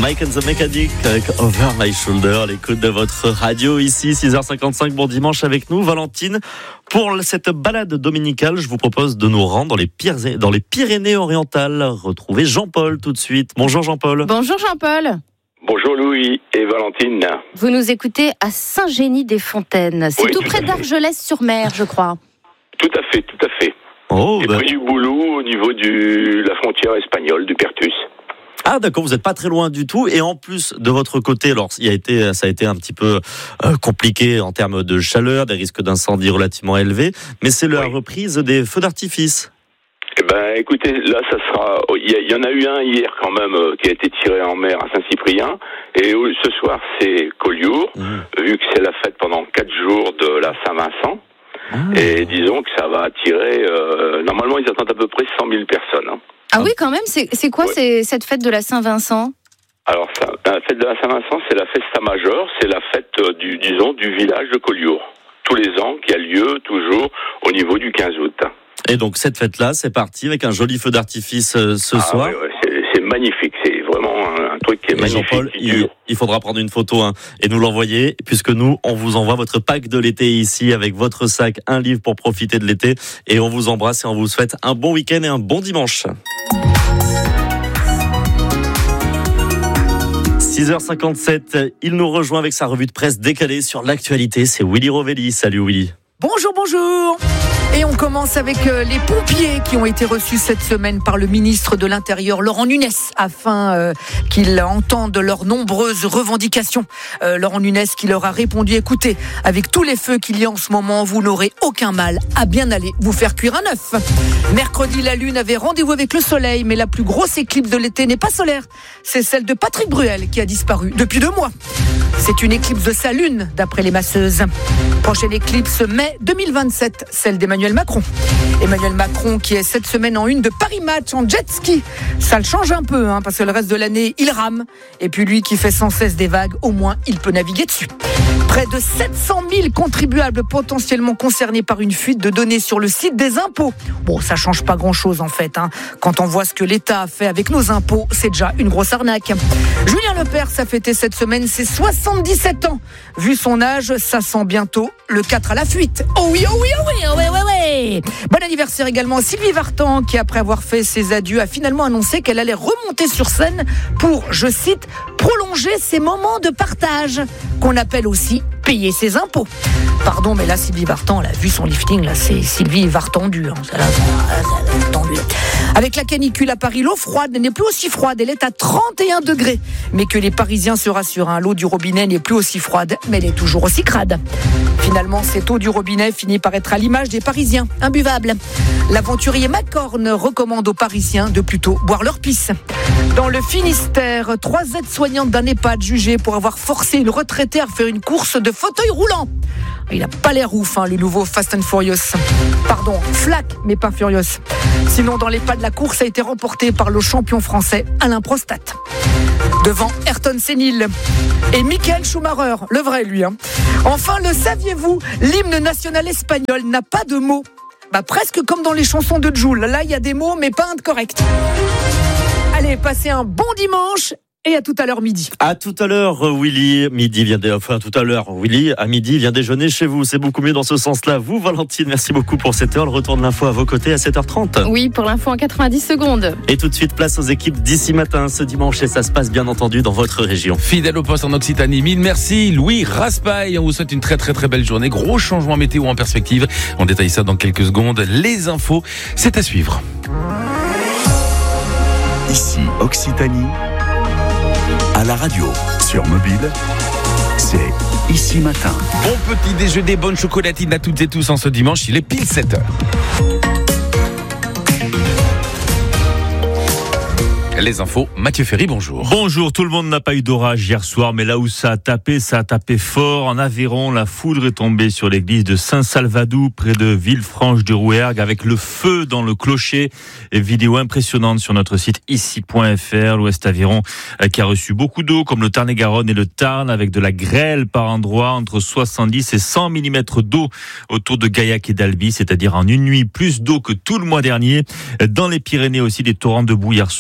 Mike and the Mechanic avec Over My Shoulder, l'écoute de votre radio ici, 6h55, bon dimanche avec nous. Valentine, pour cette balade dominicale, je vous propose de nous rendre dans les Pyrénées-Orientales. Retrouvez Jean-Paul tout de suite. Bonjour Jean-Paul. Bonjour Jean-Paul. Bonjour Louis et Valentine. Vous nous écoutez à Saint-Génie-des-Fontaines. C'est oui, tout près d'Argelès-sur-Mer, je crois. Tout à fait. Oh, et près du Boulou, au niveau de la frontière espagnole, du Pertus. Ah d'accord, vous n'êtes pas très loin du tout, et en plus de votre côté, alors ça a été un petit peu compliqué en termes de chaleur, des risques d'incendie relativement élevés, mais c'est la reprise des feux d'artifice. Eh ben, écoutez, là, ça sera. Il y en a eu un hier quand même qui a été tiré en mer à Saint-Cyprien, et ce soir c'est Collioure, vu que c'est la fête pendant 4 jours de la Saint-Vincent. Et disons que ça va attirer. Normalement, ils attendent à peu près 100 000 personnes. Hein. Ah oui, quand même. C'est quoi cette fête de la Saint-Vincent ? Alors, la fête de la Saint-Vincent, c'est la Festa Majeure, c'est la fête du village de Collioure, tous les ans, qui a lieu toujours au niveau du 15 août. Et donc cette fête-là, c'est parti avec un joli feu d'artifice ce soir. Oui, c'est magnifique, c'est vraiment un truc qui est magnifique. Jean-Paul, il faudra prendre une photo et nous l'envoyer, puisque nous, on vous envoie votre pack de l'été ici avec votre sac, un livre pour profiter de l'été, et on vous embrasse et on vous souhaite un bon week-end et un bon dimanche. 6h57, il nous rejoint avec sa revue de presse décalée sur l'actualité, c'est Willy Rovelli. Salut Willy. Bonjour. Et on commence avec les pompiers qui ont été reçus cette semaine par le ministre de l'Intérieur, Laurent Nunez, afin qu'ils entendent leurs nombreuses revendications. Laurent Nunez qui leur a répondu, écoutez, avec tous les feux qu'il y a en ce moment, vous n'aurez aucun mal à bien aller vous faire cuire un œuf. Mercredi, la Lune avait rendez-vous avec le Soleil, mais la plus grosse éclipse de l'été n'est pas solaire. C'est celle de Patrick Bruel qui a disparu depuis 2 mois. C'est une éclipse de sa Lune, d'après les masseuses. Prochaine éclipse, mai 2027, celle d'Emmanuel Macron. Emmanuel Macron qui est cette semaine en une de Paris Match en jet ski. Ça le change un peu, parce que le reste de l'année, il rame. Et puis lui qui fait sans cesse des vagues, au moins il peut naviguer dessus. Près de 700 000 contribuables potentiellement concernés par une fuite de données sur le site des impôts. Bon, ça change pas grand-chose en fait. Quand on voit ce que l'État a fait avec nos impôts, c'est déjà une grosse arnaque. Julien Lepers a fêté cette semaine ses 77 ans. Vu son âge, ça sent bientôt le 4 à la fuite. Oh oui. Bon anniversaire également à Sylvie Vartan qui, après avoir fait ses adieux, a finalement annoncé qu'elle allait remonter sur scène pour, je cite, prolonger ses moments de partage, qu'on appelle aussi payer ses impôts. Pardon, mais là, Sylvie Vartan, elle a vu son lifting, là, c'est Sylvie Vartendu. Avec la canicule à Paris, l'eau froide n'est plus aussi froide, elle est à 31 degrés. Mais que les Parisiens se rassurent, l'eau du robinet n'est plus aussi froide, mais elle est toujours aussi crade. Finalement, cette eau du robinet finit par être à l'image des Parisiens, imbuvable. L'aventurier Macorne recommande aux Parisiens de plutôt boire leur pisse. Dans le Finistère, 3 aides-soignantes d'un EHPAD jugées pour avoir forcé une retraitée à faire une course de fauteuil roulant. Il n'a pas l'air ouf, le nouveau Fast and Furious. Pardon, Flac, mais pas Furious. Sinon, dans l'EHPAD, la course a été remportée par le champion français Alain Prostat. Devant Ayrton Senil et Michael Schumacher, le vrai lui. Enfin, le saviez-vous, l'hymne national espagnol n'a pas de mots. Presque comme dans les chansons de Jul. Là, il y a des mots, mais pas un de correct. Allez, passez un bon dimanche. Et à tout à l'heure midi. À tout à l'heure, Willy. Tout à l'heure, Willy, à midi, vient déjeuner chez vous. C'est beaucoup mieux dans ce sens-là. Vous, Valentine, merci beaucoup pour cette heure. Le retour de l'info à vos côtés à 7h30. Oui, pour l'info en 90 secondes. Et tout de suite, place aux équipes d'ici matin, ce dimanche. Et ça se passe bien entendu dans votre région. Fidèle au poste en Occitanie. Mille merci, Louis Raspail. On vous souhaite une très très très belle journée. Gros changement météo en perspective. On détaille ça dans quelques secondes. Les infos, c'est à suivre. Ici, Occitanie. À la radio, sur mobile, c'est Ici Matin. Bon petit déjeuner, bonne chocolatine à toutes et tous en ce dimanche, il est pile 7h. Les infos, Mathieu Ferry, bonjour. Bonjour, tout le monde n'a pas eu d'orage hier soir, mais là où ça a tapé fort. En Aveyron, la foudre est tombée sur l'église de Saint-Salvadou, près de Villefranche-de-Rouergue, avec le feu dans le clocher. Et vidéo impressionnante sur notre site ici.fr. L'Ouest Aveyron qui a reçu beaucoup d'eau, comme le Tarn-et-Garonne et le Tarn, avec de la grêle par endroits, entre 70 et 100 mm d'eau autour de Gaillac et d'Albi, c'est-à-dire en une nuit, plus d'eau que tout le mois dernier. Dans les Pyrénées aussi, des torrents de boue hier soir au Pas de la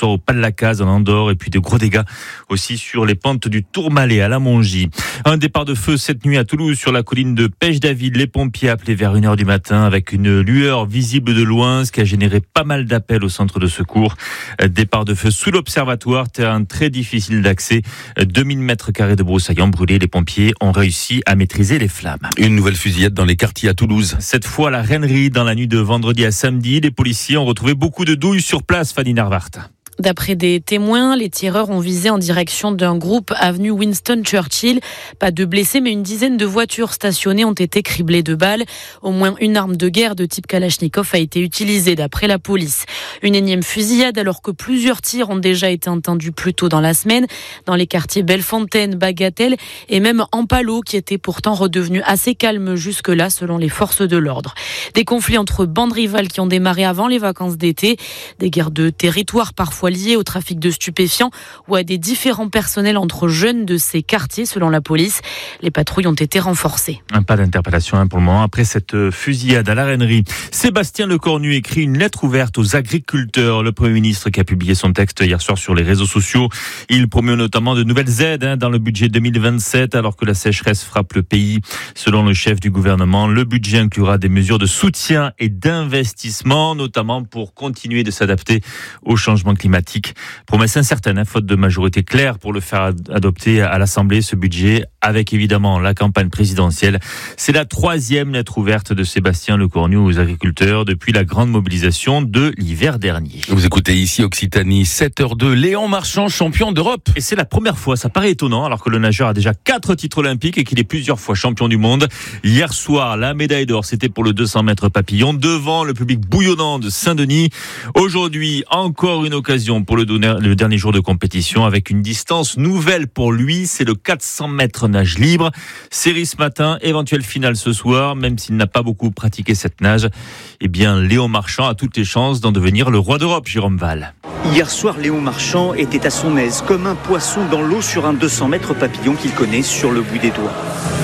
Lacazes en Andorre et puis de gros dégâts aussi sur les pentes du Tourmalet à la Mongie. Un départ de feu cette nuit à Toulouse sur la colline de Pêche-David. Les pompiers appelés vers 1h du matin avec une lueur visible de loin, ce qui a généré pas mal d'appels au centre de secours. Départ de feu sous l'observatoire, terrain très difficile d'accès. 2000 mètres carrés de broussailles ont brûlé. Les pompiers ont réussi à maîtriser les flammes. Une nouvelle fusillade dans les quartiers à Toulouse. Cette fois à la Reinerie, dans la nuit de vendredi à samedi, les policiers ont retrouvé beaucoup de douilles sur place, Fanny Narvart. D'après des témoins, les tireurs ont visé en direction d'un groupe avenue Winston Churchill. Pas de blessés, mais une dizaine de voitures stationnées ont été criblées de balles. Au moins une arme de guerre de type Kalachnikov a été utilisée d'après la police. Une énième fusillade alors que plusieurs tirs ont déjà été entendus plus tôt dans la semaine dans les quartiers Bellefontaine, Bagatelle et même Ampalo qui était pourtant redevenu assez calme jusque-là selon les forces de l'ordre. Des conflits entre bandes rivales qui ont démarré avant les vacances d'été, des guerres de territoire parfois liées au trafic de stupéfiants ou à des différends personnels entre jeunes de ces quartiers selon la police. Les patrouilles ont été renforcées. Pas d'interpellation pour le moment après cette fusillade à la Reinerie. Sébastien Lecornu écrit une lettre ouverte aux agriculteurs. Le Premier ministre qui a publié son texte hier soir sur les réseaux sociaux. Il promeut notamment de nouvelles aides dans le budget 2027 alors que la sécheresse frappe le pays. Selon le chef du gouvernement, le budget inclura des mesures de soutien et d'investissement, notamment pour continuer de s'adapter au changement climatique. Promesse incertaine, faute de majorité claire pour le faire adopter à l'Assemblée, ce budget, avec évidemment la campagne présidentielle. C'est la 3e lettre ouverte de Sébastien Lecornu aux agriculteurs depuis la grande mobilisation de l'hiver dernier. Vous écoutez ici Occitanie, 7h02, Léon Marchand, champion d'Europe. Et c'est la première fois, ça paraît étonnant, alors que le nageur a déjà 4 titres olympiques et qu'il est plusieurs fois champion du monde. Hier soir, la médaille d'or, c'était pour le 200 mètres papillon, devant le public bouillonnant de Saint-Denis. Aujourd'hui, encore une occasion pour le dernier jour de compétition avec une distance nouvelle pour lui, c'est le 400 mètres nage libre. Série ce matin, éventuelle finale ce soir, même s'il n'a pas beaucoup pratiqué cette nage. Eh bien, Léon Marchand a toutes les chances d'en devenir le roi d'Europe, Jérôme Val. Hier soir, Léon Marchand était à son aise, comme un poisson dans l'eau sur un 200 mètres papillon qu'il connaît sur le bout des doigts.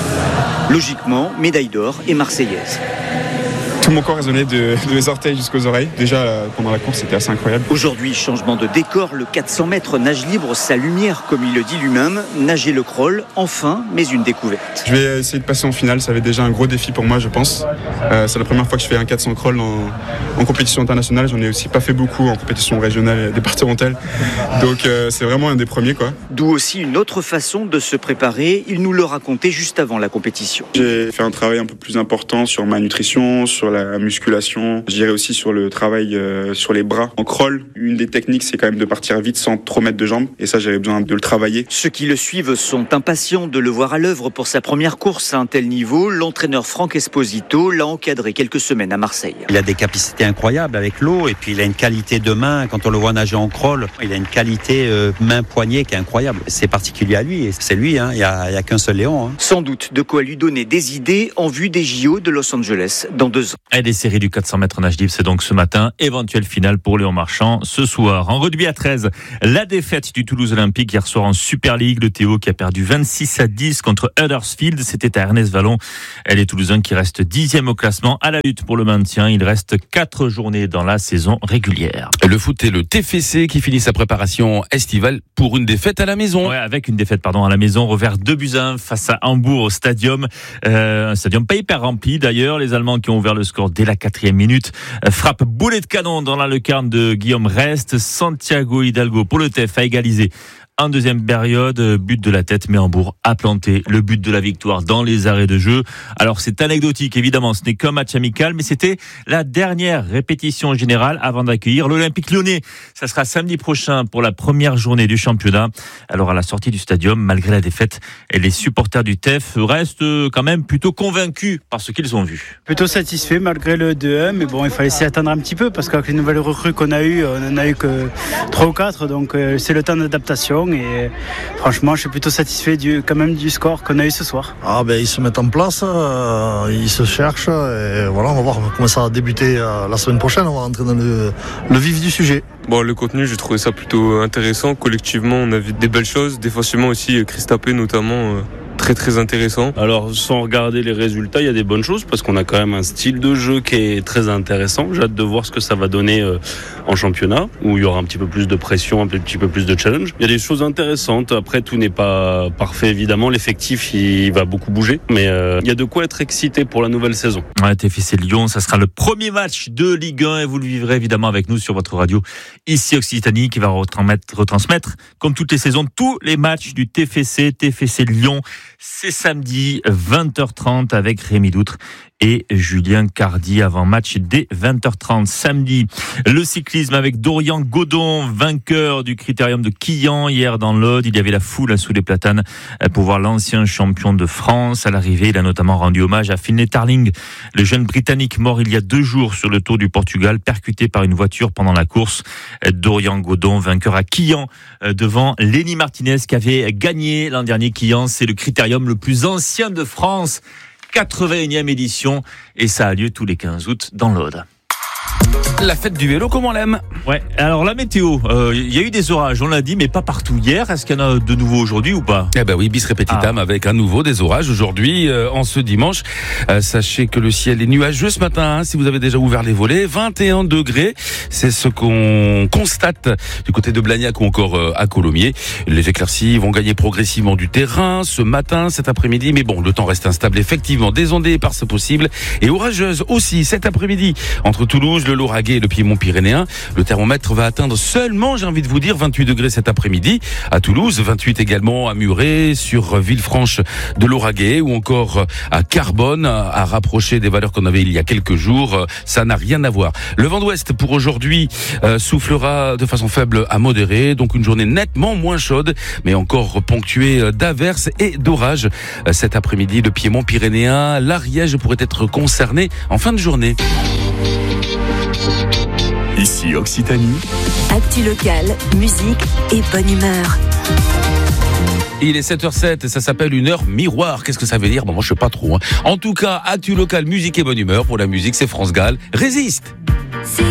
Logiquement, médaille d'or et marseillaise. Tout mon corps résonnait de mes orteils jusqu'aux oreilles. Déjà, pendant la course, c'était assez incroyable. Aujourd'hui, changement de décor, le 400 mètres nage libre, sa lumière, comme il le dit lui-même, nager le crawl, enfin, mais une découverte. Je vais essayer de passer en finale, ça va être déjà un gros défi pour moi, je pense. C'est la première fois que je fais un 400 crawl en compétition internationale. J'en ai aussi pas fait beaucoup en compétition régionale et départementale. Donc, c'est vraiment un des premiers, quoi. D'où aussi une autre façon de se préparer. Il nous le racontait juste avant la compétition. J'ai fait un travail un peu plus important sur ma nutrition, sur la musculation. Je dirais aussi sur le travail sur les bras. En crawl, une des techniques, c'est quand même de partir vite sans trop mettre de jambes. Et ça, j'avais besoin de le travailler. Ceux qui le suivent sont impatients de le voir à l'œuvre pour sa première course à un tel niveau. L'entraîneur Franck Esposito l'a encadré quelques semaines à Marseille. Il a des capacités incroyables avec l'eau et puis il a une qualité de main. Quand on le voit nager en crawl, il a une qualité main-poignet qui est incroyable. C'est particulier à lui et c'est lui, il y a qu'un seul Léon. Sans doute de quoi lui donner des idées en vue des JO de Los Angeles dans 2 ans. Et les séries du 400 mètres nage libre, c'est donc ce matin. Éventuelle finale pour Léon Marchand ce soir. En rugby à 13, la défaite du Toulouse Olympique hier soir en Super League. Le Théo qui a perdu 26-10 contre Huddersfield. C'était à Ernest Vallon. Les Toulousains qui restent 10e au classement à la lutte pour le maintien. Il reste 4 journées dans la saison régulière. Le foot et le TFC qui finit sa préparation estivale pour une défaite à la maison. Ouais, avec une défaite à la maison. Revers 2-1 face à Hambourg au stadium. Un stadium pas hyper rempli d'ailleurs. Les Allemands qui ont ouvert le score dès la 4e minute. Frappe boulet de canon dans la lucarne de Guillaume Rest. Santiago Hidalgo pour le TEF a égalisé en deuxième période, but de la tête, mais Hambourg a planté le but de la victoire dans les arrêts de jeu. Alors c'est anecdotique, évidemment, ce n'est qu'un match amical, mais c'était la dernière répétition générale avant d'accueillir l'Olympique Lyonnais. Ça sera samedi prochain pour la première journée du championnat. Alors à la sortie du stadium, malgré la défaite, les supporters du TEF restent quand même plutôt convaincus par ce qu'ils ont vu. Plutôt satisfait malgré le 2-1, mais bon, il fallait s'y attendre un petit peu parce qu'avec les nouvelles recrues qu'on a eues, on n'en a eu que 3 ou 4, donc c'est le temps d'adaptation. Et franchement, je suis plutôt satisfait quand même du score qu'on a eu ce soir. Ils se mettent en place, ils se cherchent et voilà, on va voir comment ça va débuter la semaine prochaine. On va rentrer dans le vif du sujet. Bon, le contenu, j'ai trouvé ça plutôt intéressant. Collectivement, on a vu des belles choses. Défensivement aussi, Chris Tapé notamment très très intéressant. Alors sans regarder les résultats, il y a des bonnes choses parce qu'on a quand même un style de jeu qui est très intéressant. J'ai hâte de voir ce que ça va donner en championnat, où il y aura un petit peu plus de pression, un petit peu plus de challenge. Il y a des choses intéressantes. Après, tout n'est pas parfait évidemment. L'effectif il va beaucoup bouger, mais il y a de quoi être excité pour la nouvelle saison. Ouais, TFC Lyon, ça sera le premier match de Ligue 1 et vous le vivrez évidemment avec nous sur votre radio ici Occitanie qui va retransmettre comme toutes les saisons tous les matchs du TFC Lyon. C'est samedi 20h30 avec Rémi Doutre et Julien Cardi avant match dès 20h30 samedi. Le cyclisme avec Dorian Godon, vainqueur du critérium de Quillan hier dans l'Aude. Il y avait la foule sous les platanes pour voir l'ancien champion de France. À l'arrivée, il a notamment rendu hommage à Finlay Tarling, le jeune Britannique mort il y a 2 jours sur le Tour du Portugal, percuté par une voiture pendant la course. Dorian Godon, vainqueur à Quillan devant Lenny Martinez qui avait gagné l'an dernier. Quillan, c'est le critérium le plus ancien de France. 81e édition et ça a lieu tous les 15 août dans l'Aude. La fête du vélo, comme on l'aime. Ouais, alors la météo, il y a eu des orages, on l'a dit, mais pas partout hier. Est-ce qu'il y en a de nouveau aujourd'hui ou pas ? Eh ben oui, bis repetitam avec à nouveau des orages aujourd'hui, en ce dimanche. Sachez que le ciel est nuageux ce matin, si vous avez déjà ouvert les volets. 21 degrés, c'est ce qu'on constate du côté de Blagnac ou encore à Colomiers. Les éclaircies vont gagner progressivement du terrain ce matin, cet après-midi, mais bon, le temps reste instable effectivement, des ondées éparses possibles et orageuses aussi cet après-midi entre Toulouse, le Lauragais et le Piémont-Pyrénéen. Le thermomètre va atteindre seulement, j'ai envie de vous dire, 28 degrés cet après-midi à Toulouse, 28 également à Muret, sur Villefranche de Lauragais ou encore à Carbone, à rapprocher des valeurs qu'on avait il y a quelques jours. Ça n'a rien à voir. Le vent d'ouest pour aujourd'hui soufflera de façon faible à modérée, donc une journée nettement moins chaude, mais encore ponctuée d'averses et d'orages. Cet après-midi, le Piémont-Pyrénéen, l'Ariège pourrait être concerné en fin de journée. Ici Occitanie. Actu locale, musique et bonne humeur. Il est 7h07 et ça s'appelle une heure miroir. Qu'est-ce que ça veut dire ? Bon, moi je sais pas trop. En tout cas, actu local, musique et bonne humeur. Pour la musique, c'est France Gall. Résiste.